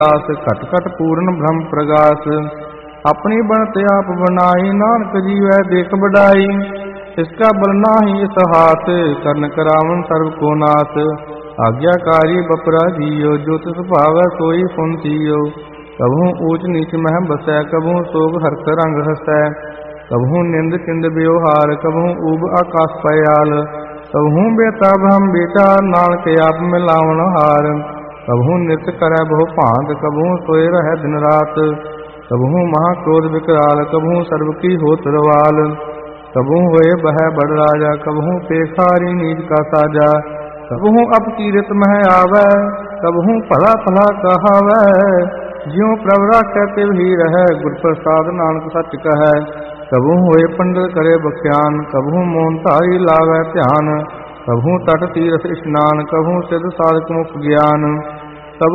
दास घट घट पूर्ण ब्रह्म प्रगास। अपनी बनत आप बनाई, नानक जीवै देख बढ़ाई। इसका बल नाही इस हाथ, करन करावन सर्व को नाथ। आज्ञाकारी बपरा जियो, जो तिस भावै सोई फुन सियो। कबहू ऊंच नीच मह बसै, कबहू सोग हर्ष रंग हसै। कबहू निंद चिंद व्यवहार, कबहू ऊब आकाश पयाल। कबहू बेताब हम बेटा, नानक आप मिलावन हार। कबहू नृत्य करै बहु भांत, कबहू सोए रहै दिन रात। कबहू महाक्रोध विकराल, कबहू सर्व की होत रवाल। कबहू होए बह बड़ राजा, कबहू पेखारी नीच का साजा। कबहू अपकीरत मह आवै, कबहू भला भला कहावै। ज्यों प्रभ राखै तिव ही रहै, गुर प्रसाद नानक सच कहै। कबहू होए पंडित करे बख्यान, कबहू मोन धारी लावै ध्यान। कबहू तट तीरथ स्नान, कबहू सिद्ध साधक मुख ज्ञान।